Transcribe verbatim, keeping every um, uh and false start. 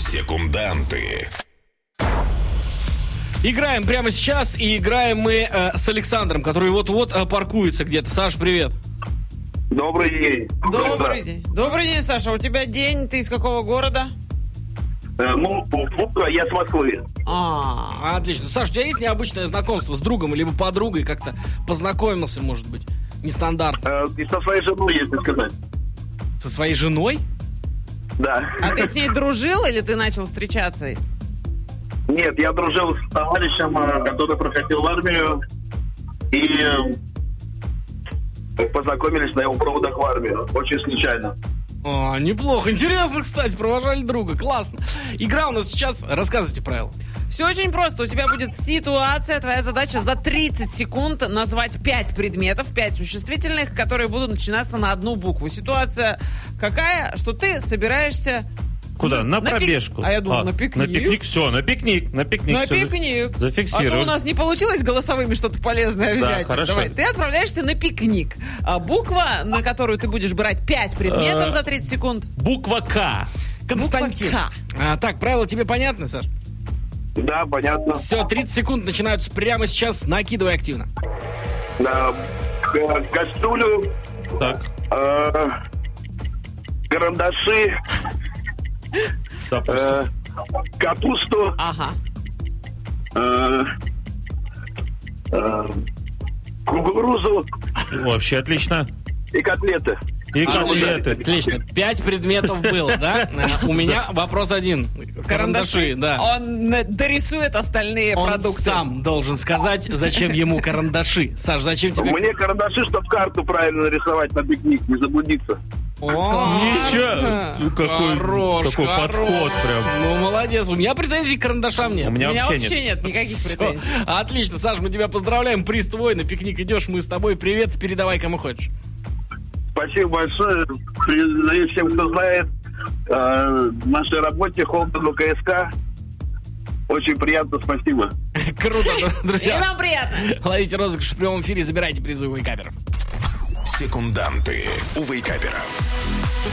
Секунданты. Играем прямо сейчас, и играем мы э, с Александром, который вот-вот э, паркуется где-то. Саш, привет. Добрый день. Добрый день. Добрый день, Саша. У тебя день, ты из какого города? Э, ну, я с Москвы. А, Отлично. Саш, у тебя есть необычное знакомство с другом, либо подругой, как-то познакомился, может быть? Нестандартно. Э, и со своей женой, если сказать. Со своей женой? Да. а ты с ней дружил или ты начал встречаться? Нет, я дружил с товарищем, э, который проходил в армию. И э, познакомились на его проводах в армию. Очень случайно. А, неплохо. Интересно, кстати, провожали друга. Классно. Игра у нас сейчас. Рассказывайте правила. Все очень просто. У тебя будет ситуация. Твоя задача за тридцать секунд назвать пять предметов, пять существительных, которые будут начинаться на одну букву. Ситуация какая? Что ты собираешься... Куда? На, на пробежку. Пик... А я думал, а, на пикник. На пикник, все, на пикник. На пикник. На всё, пикник. Зафиксируем. А то у нас не получилось голосовыми что-то полезное взять. Да, хорошо. Давай, ты отправляешься на пикник. А буква, на которую ты будешь брать пять предметов А, за тридцать секунд. Буква К. Константин. Буква А, так, правила тебе понятны, Саш? Да, понятно. Все, тридцать секунд начинаются прямо сейчас. Накидывай активно. Да, к- кастрюлю, Так, э, карандаши, допустим. э, капусту, Ага. э, э, кукурузу Вообще отлично. и котлеты. И котлеты. Отлично. Пять предметов было, да? Э, У меня вопрос один. Карандаши, да. Он э, дорисует остальные Он продукты. сам должен сказать, зачем ему карандаши. Саш, зачем тебе... Мне карандаши, чтобы карту правильно нарисовать на пикник, не заблудиться. О, Ничего. Ну, какой, хорош, такой хорош. подход прям. Ну, молодец. У меня претензий к карандашам нет. У меня У меня вообще вообще нет. нет никаких Всё. претензий. Отлично, Саш, мы тебя поздравляем. Приз твой, на пикник идешь, мы с тобой. Привет, передавай кому хочешь. Спасибо большое. Передаю всем, кто знает, э, нашей работе Холдену КСК. Очень приятно, спасибо. Круто, И друзья. нам приятно. Ловите розыгрыш в прямом эфире, забирайте призы у вейкаперов. Секунданты у вейкаперов.